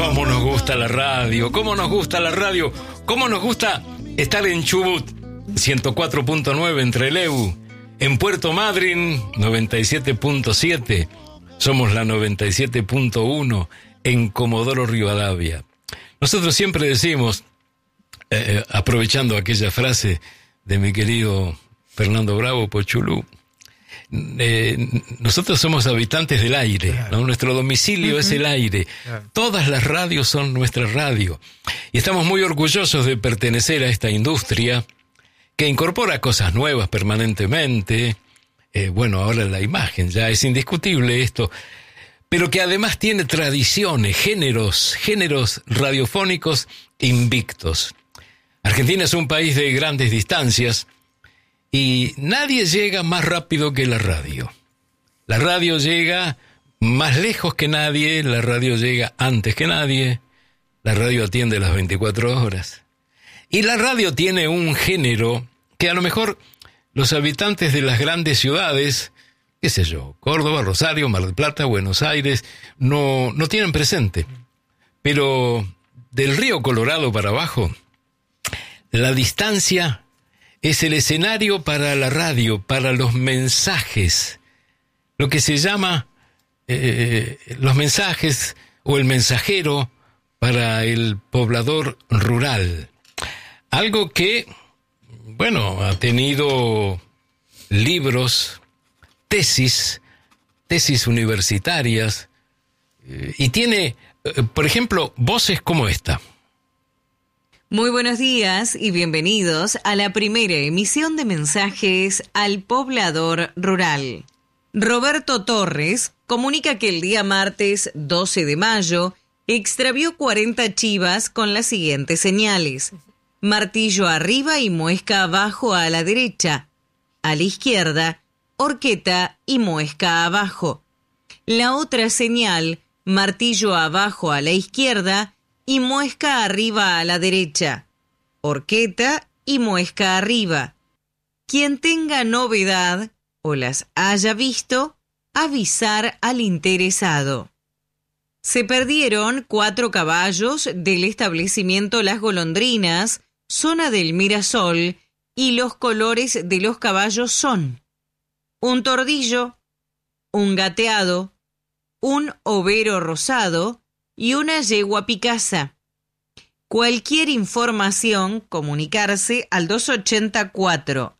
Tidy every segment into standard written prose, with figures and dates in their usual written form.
¿Cómo nos gusta la radio? ¿Cómo nos gusta la radio? ¿Cómo nos gusta estar en Chubut, 104.9 en Trelew, en Puerto Madryn, 97.7, somos la 97.1 en Comodoro Rivadavia? Nosotros siempre decimos, aprovechando aquella frase de mi querido Fernando Bravo Pochulú, nosotros somos habitantes del aire, claro, ¿no? Nuestro domicilio es el aire, claro. Todas las radios son nuestra radio y estamos muy orgullosos de pertenecer a esta industria que incorpora cosas nuevas permanentemente. Bueno, ahora la imagen ya es indiscutible esto, pero que además tiene tradiciones, géneros radiofónicos invictos. Argentina es un país de grandes distancias y nadie llega más rápido que la radio. La radio llega más lejos que nadie, la radio llega antes que nadie, la radio atiende las 24 horas. Y la radio tiene un género que a lo mejor los habitantes de las grandes ciudades, qué sé yo, Córdoba, Rosario, Mar del Plata, Buenos Aires, no tienen presente. Pero del río Colorado para abajo, la distancia es el escenario para la radio, para los mensajes, lo que se llama los mensajes o el mensajero para el poblador rural. Algo que, bueno, ha tenido libros, tesis universitarias, y tiene, por ejemplo, voces como esta. Muy buenos días y bienvenidos a la primera emisión de mensajes al poblador rural. Roberto Torres comunica que el día martes 12 de mayo extravió 40 chivas con las siguientes señales: martillo arriba y muesca abajo a la derecha, a la izquierda, horqueta y muesca abajo. La otra señal, martillo abajo a la izquierda y muesca arriba a la derecha, horqueta y muesca arriba. Quien tenga novedad o las haya visto, avisar al interesado. Se perdieron 4 caballos del establecimiento Las Golondrinas, zona del Mirasol, y los colores de los caballos son: un tordillo, un gateado, un overo rosado y una yegua picasa. Cualquier información, comunicarse al 284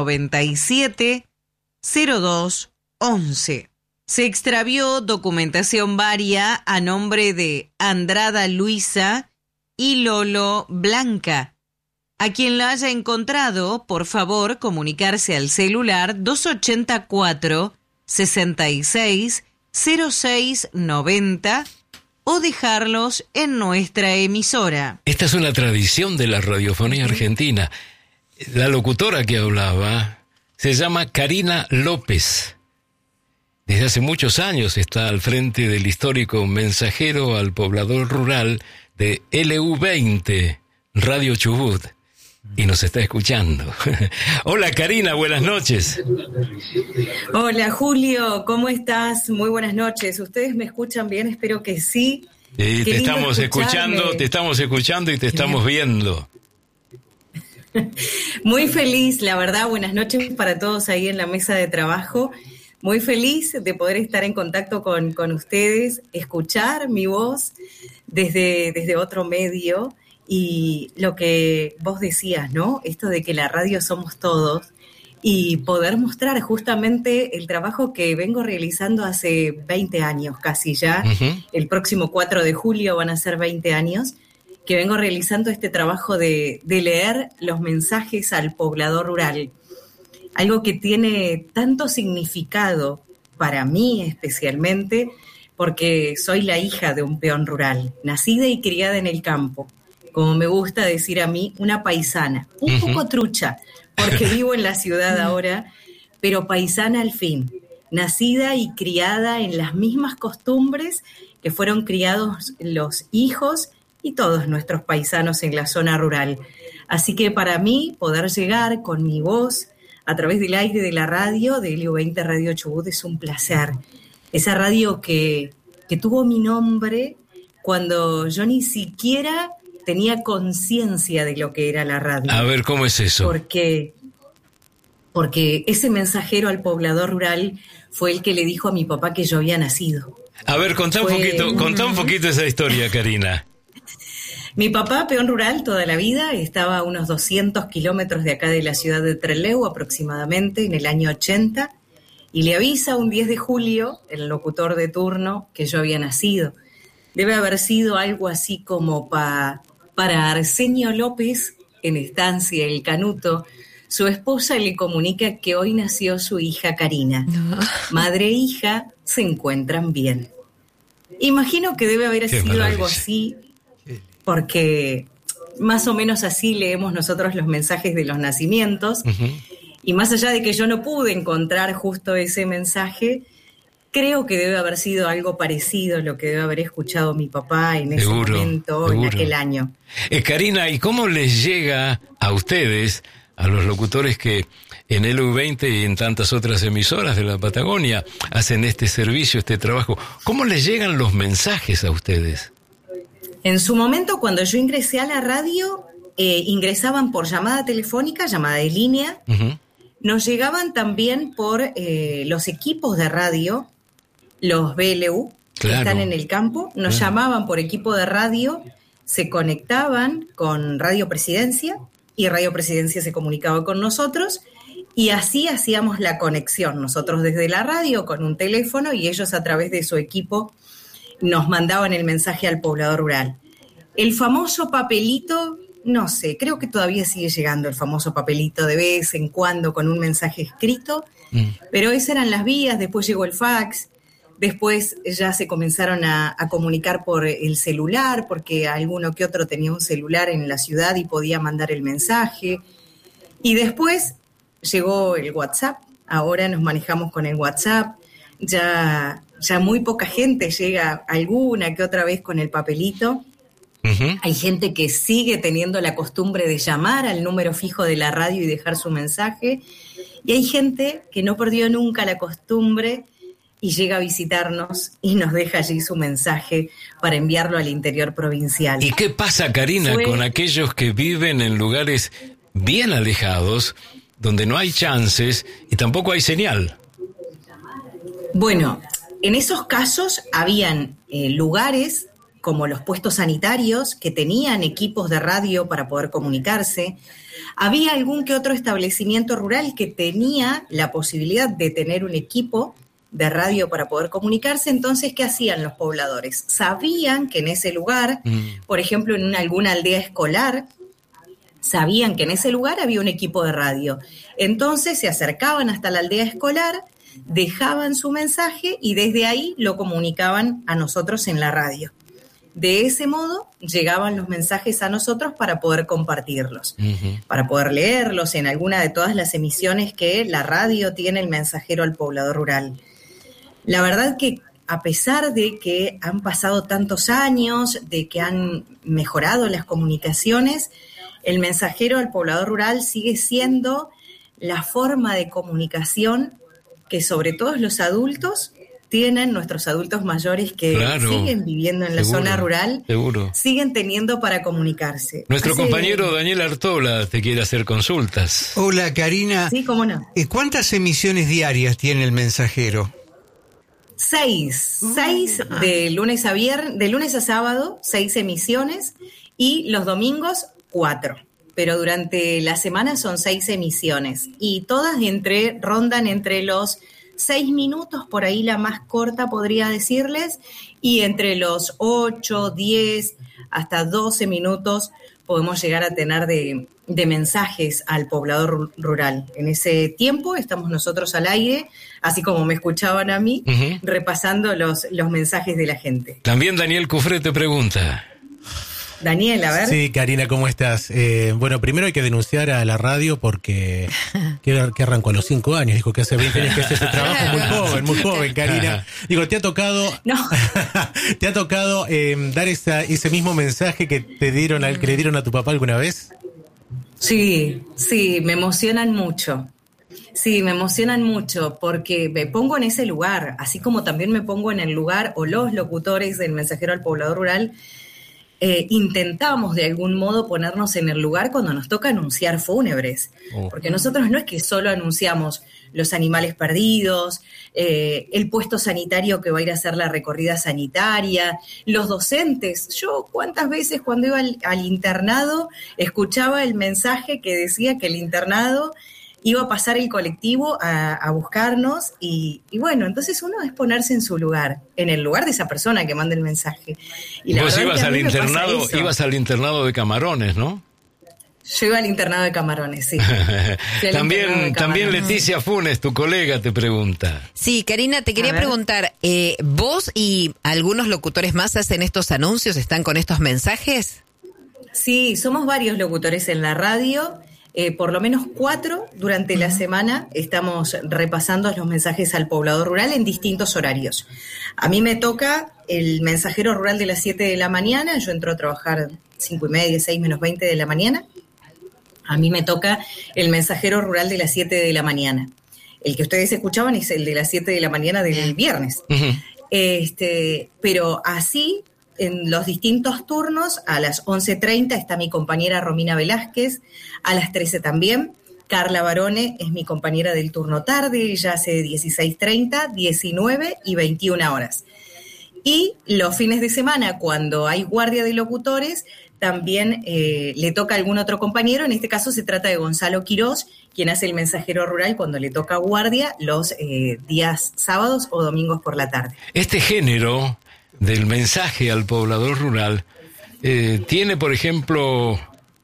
97 02 11. Se extravió documentación varia a nombre de Andrada Luisa y Lolo Blanca. A quien la haya encontrado, por favor, comunicarse al celular 284 66 06 90 o dejarlos en nuestra emisora. Esta es una tradición de la radiofonía argentina. La locutora que hablaba se llama Karina López. Desde hace muchos años está al frente del histórico mensajero al poblador rural de LU20, Radio Chubut, y nos está escuchando. Hola Karina, buenas noches. Hola Julio, ¿cómo estás? Muy buenas noches. ¿Ustedes me escuchan bien? Espero que sí. Te estamos escuchando y te estamos viendo. Muy feliz, la verdad. Buenas noches para todos ahí en la mesa de trabajo. Muy feliz de poder estar en contacto con ustedes, escuchar mi voz desde otro medio. Y lo que vos decías, ¿no? Esto de que la radio somos todos y poder mostrar justamente el trabajo que vengo realizando hace 20 años casi ya. Uh-huh. El próximo 4 de julio van a ser 20 años que vengo realizando este trabajo de leer los mensajes al poblador rural. Algo que tiene tanto significado para mí especialmente porque soy la hija de un peón rural, nacida y criada en el campo. Como me gusta decir a mí, una paisana, un poco trucha, porque vivo en la ciudad ahora, pero paisana al fin, nacida y criada en las mismas costumbres que fueron criados los hijos y todos nuestros paisanos en la zona rural. Así que para mí, poder llegar con mi voz a través del aire de la radio, de LU20 Radio Chubut, es un placer. Esa radio que tuvo mi nombre cuando yo ni siquiera tenía conciencia de lo que era la radio. A ver, ¿cómo es eso? Porque ese mensajero al poblador rural fue el que le dijo a mi papá que yo había nacido. A ver, contá un poquito esa historia, Karina. Mi papá, peón rural toda la vida, estaba a unos 200 kilómetros de acá de la ciudad de Trelew aproximadamente, en el año 80, y le avisa un 10 de julio, el locutor de turno, que yo había nacido. Debe haber sido algo así como para Arsenio López, en Estancia, el Canuto. Su esposa le comunica que hoy nació su hija Karina. No. Madre e hija se encuentran bien. Imagino que debe haber sido algo así, porque más o menos así leemos nosotros los mensajes de los nacimientos. Uh-huh. Y más allá de que yo no pude encontrar justo ese mensaje, creo que debe haber sido algo parecido a lo que debe haber escuchado mi papá en ese momento, en aquel año. Karina, ¿y cómo les llega a ustedes, a los locutores que en el U20 y en tantas otras emisoras de la Patagonia hacen este servicio, este trabajo, cómo les llegan los mensajes a ustedes? En su momento, cuando yo ingresé a la radio, ingresaban por llamada telefónica, llamada de línea. Uh-huh. Nos llegaban también por los equipos de radio, los BLU, que están en el campo. Nos llamaban por equipo de radio, se conectaban con Radio Presidencia y Radio Presidencia se comunicaba con nosotros y así hacíamos la conexión. Nosotros desde la radio con un teléfono y ellos a través de su equipo nos mandaban el mensaje al poblador rural. El famoso papelito, no sé, creo que todavía sigue llegando el famoso papelito de vez en cuando con un mensaje escrito, pero esas eran las vías. Después llegó el fax, después ya se comenzaron a comunicar por el celular, porque alguno que otro tenía un celular en la ciudad y podía mandar el mensaje. Y después llegó el WhatsApp, ahora nos manejamos con el WhatsApp, ya muy poca gente llega alguna que otra vez con el papelito. Uh-huh. Hay gente que sigue teniendo la costumbre de llamar al número fijo de la radio y dejar su mensaje, y hay gente que no perdió nunca la costumbre y llega a visitarnos y nos deja allí su mensaje para enviarlo al interior provincial. ¿Y qué pasa, Karina, con aquellos que viven en lugares bien alejados, donde no hay chances y tampoco hay señal? Bueno, en esos casos habían lugares como los puestos sanitarios que tenían equipos de radio para poder comunicarse. Había algún que otro establecimiento rural que tenía la posibilidad de tener un equipo de radio para poder comunicarse. Entonces, ¿qué hacían los pobladores? Sabían que en ese lugar, por ejemplo, en alguna aldea escolar, sabían que en ese lugar había un equipo de radio. Entonces se acercaban hasta la aldea escolar, dejaban su mensaje y desde ahí lo comunicaban a nosotros en la radio. De ese modo llegaban los mensajes a nosotros para poder compartirlos, para poder leerlos en alguna de todas las emisiones que la radio tiene el mensajero al poblador rural. La verdad que a pesar de que han pasado tantos años, de que han mejorado las comunicaciones, el mensajero al poblador rural sigue siendo la forma de comunicación que sobre todo los adultos tienen, nuestros adultos mayores que siguen viviendo en la zona rural, siguen teniendo para comunicarse. Nuestro compañero Daniel Artola te quiere hacer consultas. Hola, Karina. Sí, cómo no. ¿Cuántas emisiones diarias tiene el mensajero? 6 de lunes a sábado, 6 emisiones, y los domingos 4. Pero durante la semana son 6 emisiones y todas rondan entre los 6 minutos, por ahí la más corta podría decirles, y entre los 8, 10, hasta 12 minutos podemos llegar a tener de mensajes al poblador rural. En ese tiempo estamos nosotros al aire, así como me escuchaban a mí, repasando los mensajes de la gente. También Daniel Cufré te pregunta. Daniel, a ver. Sí, Karina, ¿cómo estás? Bueno, primero hay que denunciar a la radio porque que arrancó a los 5 años. Dijo que hace 20 años que hace ese trabajo. Muy joven, Karina. Digo, ¿te ha tocado dar ese mismo mensaje que le dieron a tu papá alguna vez? Sí, me emocionan mucho. Sí, me emocionan mucho porque me pongo en ese lugar, así como también me pongo en el lugar, o los locutores del Mensajero al Poblador Rural, intentamos de algún modo ponernos en el lugar cuando nos toca anunciar fúnebres, porque nosotros no es que solo anunciamos los animales perdidos, el puesto sanitario que va a ir a hacer la recorrida sanitaria, los docentes. Yo cuántas veces cuando iba al internado escuchaba el mensaje que decía que el internado iba a pasar el colectivo a buscarnos y bueno, entonces uno es ponerse en su lugar, en el lugar de esa persona que manda el mensaje. Y vos ibas al internado de Camarones, ¿no? Yo iba al internado de Camarones, sí. También Leticia Funes, tu colega, te pregunta. Sí, Karina, te quería preguntar, ¿vos y algunos locutores más hacen estos anuncios, están con estos mensajes? Sí, somos varios locutores en la radio. Por lo menos 4 durante la semana estamos repasando los mensajes al poblador rural en distintos horarios. A mí me toca el mensajero rural de las 7 de la mañana, yo entro a trabajar 5:30, 6 menos 20 de la mañana. A mí me toca el mensajero rural de las 7 de la mañana. El que ustedes escuchaban es el de las 7 de la mañana del viernes. Pero así, en los distintos turnos, a las 11:30 está mi compañera Romina Velázquez, a las 13 también. Carla Barone es mi compañera del turno tarde, ella hace 16:30, 19 y 21 horas. Y los fines de semana, cuando hay guardia de locutores, también le toca a algún otro compañero. En este caso se trata de Gonzalo Quirós, quien hace el mensajero rural cuando le toca guardia los días sábados o domingos por la tarde. Este género del mensaje al poblador rural tiene, por ejemplo,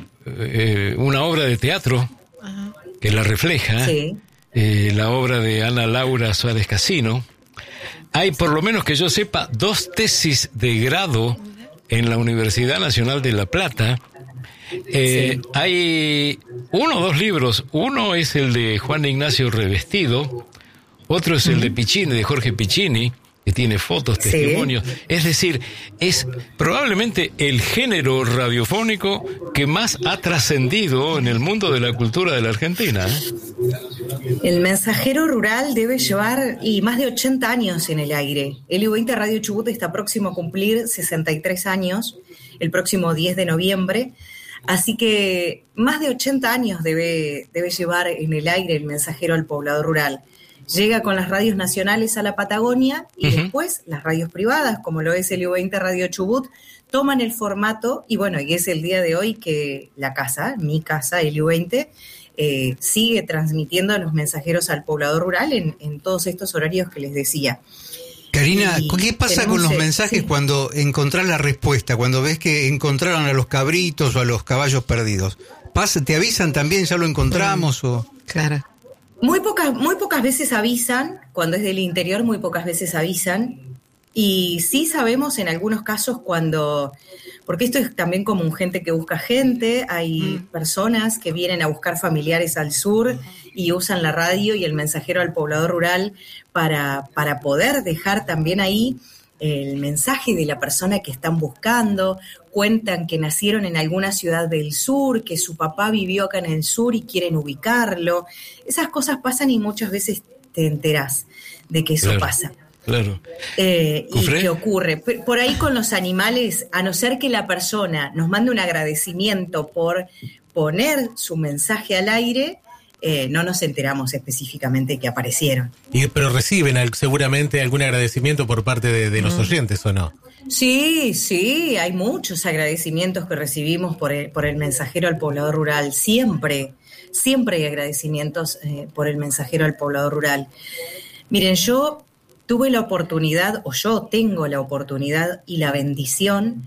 una obra de teatro que la refleja, sí. La obra de Ana Laura Suárez Casino. Hay, por lo menos que yo sepa, 2 tesis de grado en la Universidad Nacional de La Plata. Sí. Hay 1 o 2 libros. Uno es el de Juan Ignacio Revestido, otro es el de Piccini, de Jorge Piccini, que tiene fotos, testimonios. Sí. Es decir, es probablemente el género radiofónico que más ha trascendido en el mundo de la cultura de la Argentina. El mensajero rural debe llevar más de 80 años en el aire. LU20 Radio Chubut está próximo a cumplir 63 años, el próximo 10 de noviembre. Así que más de 80 años debe llevar en el aire el mensajero al poblador rural. Llega con las radios nacionales a la Patagonia y después las radios privadas, como lo es LU20 Radio Chubut, toman el formato y bueno, y es el día de hoy que la casa, mi casa, LU20, sigue transmitiendo a los mensajeros al poblador rural en todos estos horarios que les decía. Karina, ¿qué pasa con los mensajes cuando encontrás la respuesta, cuando ves que encontraron a los cabritos o a los caballos perdidos? ¿Te avisan también, ya lo encontramos? Claro. Muy pocas veces avisan, cuando es del interior muy pocas veces avisan, y sí sabemos en algunos casos porque esto es también como un gente que busca gente, hay personas que vienen a buscar familiares al sur y usan la radio y el mensajero al poblador rural para poder dejar también ahí el mensaje de la persona que están buscando. Cuentan que nacieron en alguna ciudad del sur, que su papá vivió acá en el sur y quieren ubicarlo. Esas cosas pasan y muchas veces te enterás de que eso pasa. Claro. Y que ocurre. Por ahí con los animales, a no ser que la persona nos mande un agradecimiento por poner su mensaje al aire, no nos enteramos específicamente que aparecieron. Pero reciben seguramente algún agradecimiento por parte de los oyentes, ¿o no? Sí, hay muchos agradecimientos que recibimos por el mensajero al poblador rural. Siempre hay agradecimientos por el mensajero al poblador rural. Miren, yo tuve la oportunidad, o yo tengo la oportunidad y la bendición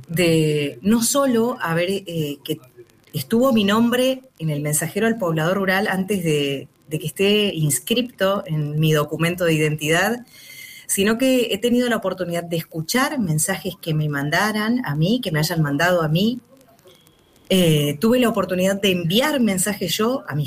de no solo haber que estuvo mi nombre en el mensajero al poblador rural antes de que esté inscripto en mi documento de identidad, sino que he tenido la oportunidad de escuchar mensajes que me mandaran a mí, que me hayan mandado a mí. Tuve la oportunidad de enviar mensajes yo a mis